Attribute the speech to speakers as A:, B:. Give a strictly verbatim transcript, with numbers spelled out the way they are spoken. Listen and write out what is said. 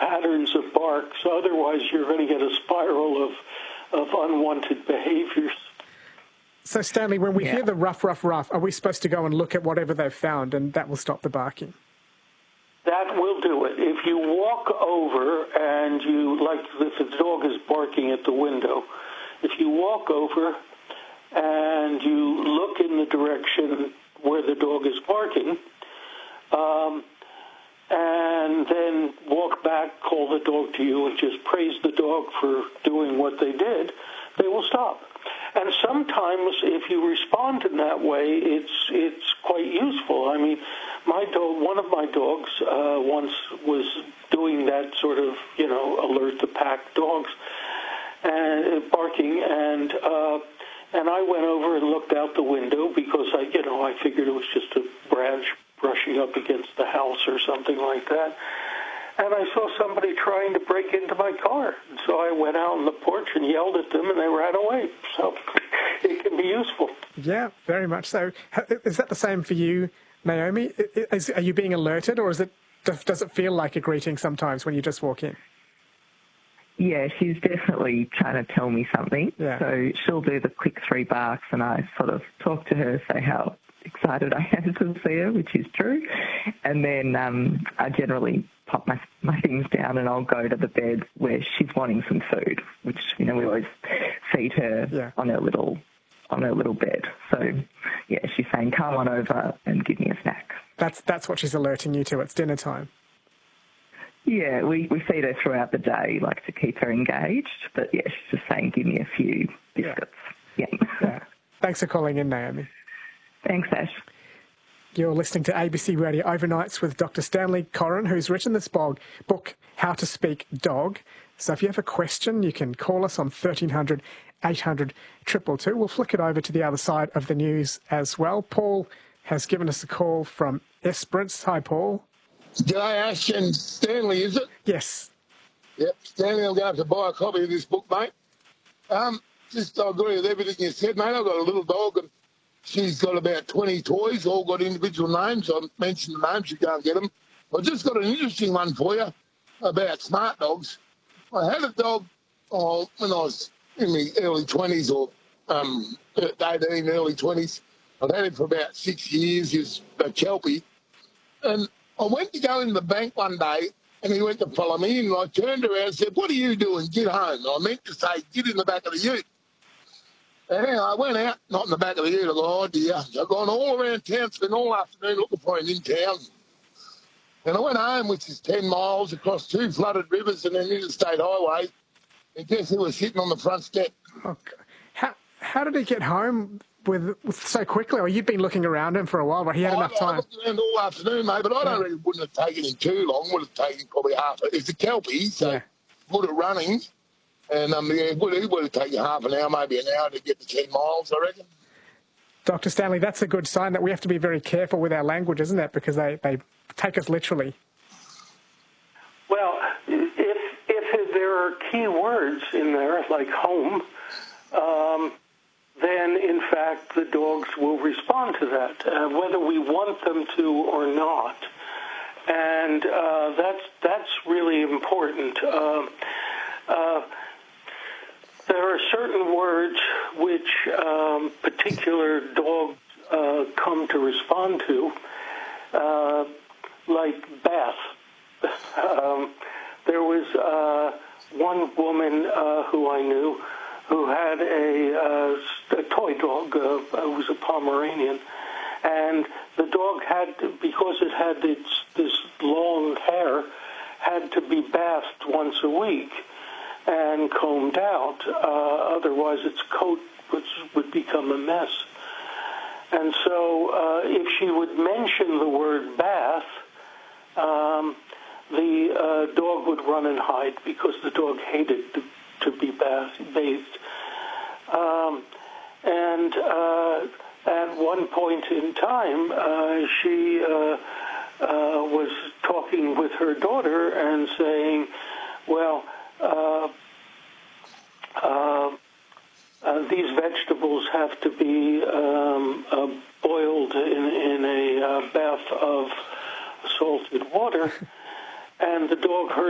A: patterns of barks. Otherwise, you're going to get a spiral of, of unwanted behaviors.
B: So, Stanley, when we
C: Yeah.
B: hear the ruff, ruff, ruff, are we supposed to go and look at whatever they've found and that will stop the barking?
A: That will do it. If you walk over and you, like if the dog is barking at the window, if you walk over and you look in the direction where the dog is barking, um, and then walk back, call the dog to you, and just praise the dog for doing what they did, they will stop. And sometimes, if you respond in that way, it's it's quite useful. I mean, my dog, one of my dogs, uh, once was doing that sort of, you know, alert the pack dogs, and barking, and uh, and I went over and looked out the window because I, you know, I figured it was just a branch brushing up against the house or something like that. And I saw somebody trying to break into my car. And so I went out on the porch and yelled at them, and they ran away. So it can be useful.
B: Yeah, very much so. Is that the same for you, Naomi? Is, are you being alerted, or is it, does it feel like a greeting sometimes when you just walk in?
C: Yeah, she's definitely trying to tell me something.
B: Yeah.
C: So she'll do the quick three barks, and I sort of talk to her, say how excited I am to see her, which is true. And then um, I generally pop my, my things down and I'll go to the bed where she's wanting some food, which, you know, we always feed her
B: yeah.
C: on her little on her little bed. So, yeah, she's saying, come on over and give me a snack.
B: That's that's what she's alerting you to. It's dinner time.
C: Yeah, we, we feed her throughout the day, like to keep her engaged. But, yeah, she's just saying, give me a few biscuits. Yeah. yeah.
B: yeah. Thanks for calling in, Naomi.
C: Thanks, Ash.
B: You're listening to A B C Radio Overnights with Doctor Stanley Coren, who's written this book, How to Speak Dog. So if you have a question, you can call us on thirteen hundred, eight hundred, two two two. We'll flick it over to the other side of the news as well. Paul has given us a call from Esperance. Hi, Paul.
D: G'day, Ash and Stanley, is it?
B: Yes.
D: Yep, Stanley, I'm going to have to buy a copy of this book, mate. Um, just I agree with everything you said, mate. I've got a little dog and she's got about twenty toys, all got individual names. I mentioned the names, you can't get them. I've just got an interesting one for you about smart dogs. I had a dog oh, when I was in my early twenties or um, eighteen, early twenties. I've had him for about six years. He's a Kelpie. And I went to go in the bank one day and he went to follow me and I turned around and said, what are you doing? Get home. I meant to say, get in the back of the ute. And I went out, not in the back of the ute. I go, oh dear. I've gone all around town, spent all afternoon looking for him in town. And I went home, which is ten miles across two flooded rivers and an interstate highway. And guess who was sitting on the front step?
B: Oh, how how did he get home with, with so quickly? Or you'd been looking around him for a while, but he had
D: I,
B: enough
D: I
B: time.
D: looked around all afternoon, mate, but I don't really wouldn't have taken him too long. Would have taken probably half. It's a Kelpie, so
B: Yeah.
D: good at running. And um, yeah, it would, it would have taken half an hour, maybe an hour to get to ten miles, I reckon.
B: Doctor Stanley, that's a good sign that we have to be very careful with our language, isn't it? Because they, they take us literally.
A: Well, if if there are key words in there, like home, um, then, in fact, the dogs will respond to that, uh, whether we want them to or not. And uh, that's, that's really important. Uh, uh, there are certain words which um, particular dogs uh, come to respond to, uh, like bath. Um, there was uh, one woman uh, who I knew who had a, uh, a toy dog. Uh, it was a Pomeranian. And the dog had to, because it had its, this long hair, had to be bathed once a week and combed out. Uh, otherwise, its coat would, would become a mess. And so uh, if she would mention the word bath, um, the uh, dog would run and hide because the dog hated to, to be bath, bathed. Um, and uh, at one point in time, uh, she uh, uh, was talking with her daughter and saying, well, uh, uh, uh, these vegetables have to be um, uh, boiled in, in a uh, bath of salted water. And the dog heard